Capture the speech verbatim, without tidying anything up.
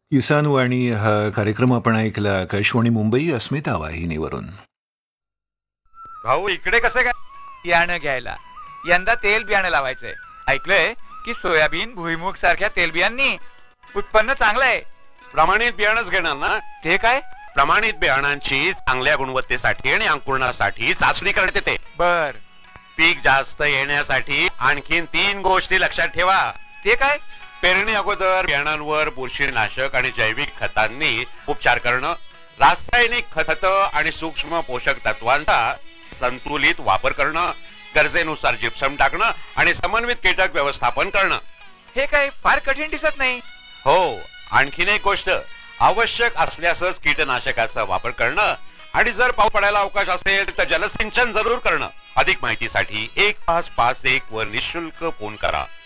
किसान वाणी हा कार्यक्रम आपण ऐकला आकाशवाणी मुंबई अस्मिता वाहिनीवरून. भाऊ इकडे कसं काय बियाणं घ्यायला? यंदा तेल बियाणं लावायचंय. ऐकलंय की सोयाबीन भुईमुग सारख्या तेलबियांनी उत्पन्न चांगलं आहे. प्रमाणित बियाणंच घेणार ना? ते काय? प्रमाणित बियाणांची चांगल्या गुणवत्तेसाठी आणि अंकुरणासाठी चाचणी करण्यात येते. बर. पीक जास्त येण्यासाठी आणखीन तीन गोष्टी लक्षात ठेवा. ते काय? पेरणी अगोदर बियाणांवर बुरशीनाशक आणि जैविक खतांनी उपचार करणं, रासायनिक खत आणि सूक्ष्म पोषक तत्वांचा संतुलित वापर करणं, गरजेनुसार जिप्सम टाकणं आणि समन्वित कीटक व्यवस्थापन करणं. हे काय फार कठीण दिसत नाही. हो, आणखीन एक गोष्ट, आवश्यक असल्यासच कीटनाशकाचा वापर करणं आणि जर पाऊस पडायला अवकाश असेल तर जलसिंचन जरूर करणं. अधिक माहितीसाठी एक पाच पाच एक वर निशुल्क फोन करा.